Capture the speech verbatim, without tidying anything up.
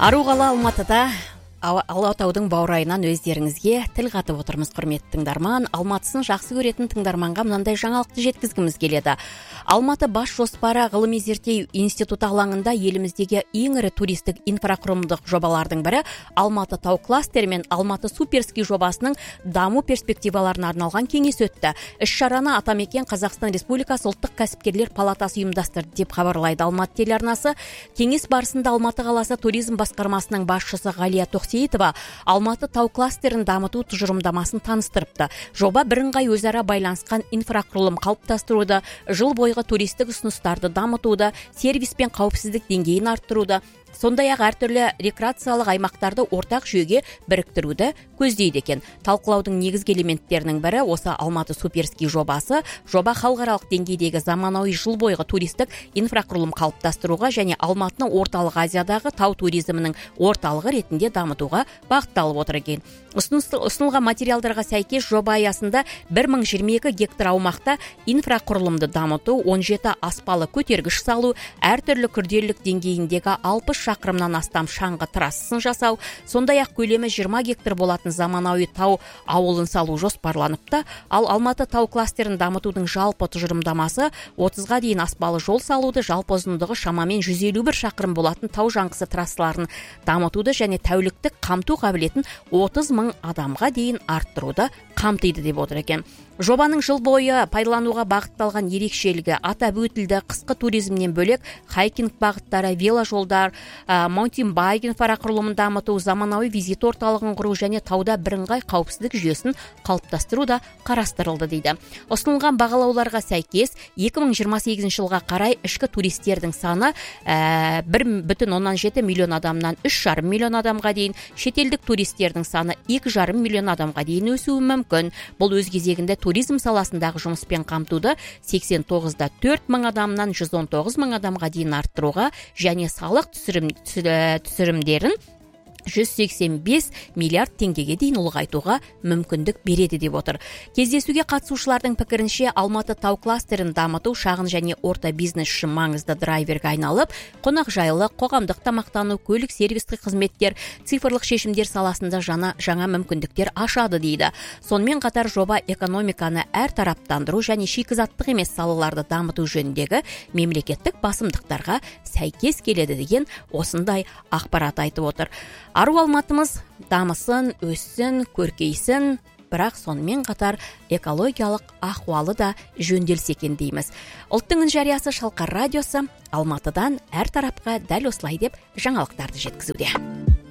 Ару қала Алматыда Алатаудың баурайынан өздеріңізге тіл қатып отырмыз, құрметті тыңдарман. Алматысын жақсы көретін тыңдарманға мынандай жаңалықты жеткізгіміз келеді. Алматы бас жоспары ғылыми зерттеу институты алаңында еліміздегі ең ірі туристік инфрақұрылымдық жобалардың бірі Алматы тау кластері мен Алматы суперский жобасының даму перспективаларына арналған кеңес өтті. Іс-шараны Атамекен Қазақстан Республикасы ұлттық кәсіпкерлер палатасы ұйымдастырды деп хабарлайды Алматы телеарнасы. Кеңес барысында Алматы қаласы туризм басқармасының басшысы Ғалия Тоқсейітова Алматы тау кластерін дамыту тұжырымдамасын таныстырыпты. Жоба бірыңғай өзара байланысқан инфрақұрылым қалыптастыруды, жыл бойғы туристік ұсыныстарды дамытуды, сервис пен қауіпсіздік деңгейін арттыруды, сондай-ақ әртүрлі рекреациялық аймақтарды ортақ жүйеге біріктіруді көздейді екен. Талқылаудың негізгі элементтерінің бірі осы Алматы суперский жобасы. Жоба халықаралық деңгейдегі заманауи жыл бойғы туристік инфрақұрылым қалыптастыруға және Алматыны орталық Азиядағы тау туризмінің орталығы ретінде дамытуға бағытталып отыр екен. Ұсынылған материалдарға сәйкес жоба аясында бір мың жиырма екі гектар аумақта инфрақұрылымды дамыту, он жеті аспалы көтергіш салу, әртүрлі күрделілік деңгейіндегі алпыс шақырымнан астам шаңғы трассасын жасау, сондай-ақ көлемі жиырма гектар болатын заманауи тау ауылын салу жоспарланыпты. Ал Алматы тау кластерін дамытудың жалпы тұжырымдамасы отызға дейін аспалы жол салуды, жалпы ұзындығы шамамен жүз елу бір шақырым болатын тау жаңғысы трассаларын дамытуды және тәуліктік қамту қабілетін отыз мың адамға дейін арттыруды қамтиды деп отыр екен. Жобаның жыл бойы пайдалануға бағытталған ерекшелігі атап өтілді. Қысқы туризмнен бөлек хайкинг бағыттары, веложолдар, маунтинбайк инфрақұрылымын дамыту, заманауи визит орталығын құру және тауда бірыңғай қауіпсіздік жүйесін қалыптастыру да қарастырылды дейді. Ұсынылған бағалауларға сәйкес екі мың жиырма сегізінші жылға қарай ішкі туристердің саны бір бүтін оннан жеті миллион адамнан үш жарым миллион адамға дейін, шетелдік туристердің саны екі жарым миллион адамға дейін өсуі мүмкін. Бұл өз кезегінде туризм саласындағы жұмыспен қамтуды сексен тоғыз да төрт мың адамнан жүз он тоғыз мың адамға дейін арттыруға және салық түсірім, түсірімдерін жүз сексен бес миллиард теңгеге дейін ұлғайтуға мүмкіндік береді деп отыр. Кездесуге қатысушылардың пікірінше Алматы тау кластерін дамыту шағын және орта бизнес үшін маңызды драйверге айналып, қонақжайлық, қоғамдық тамақтану, көлік сервистік қызметтер, цифрлық шешімдер саласында жаңа жаңа мүмкіндіктер ашады дейді. Сонымен қатар жоба экономиканы әртараптандыру және шикізаттық емес салаларды дамыту жөніндегі мемлекеттік басымдықтарға сәйкес келеді деген осындай ақпарат айтып отыр. Ару Алматымыз дамысын, өссін, көркейсін, бірақ сонымен қатар экологиялық ахуалы да жөнделсе екен дейміз. Ұлттың үн жариясы Шалқар радиосы Алматыдан әр тарапқа дәл осылай деп жаңалықтарды жеткізуде.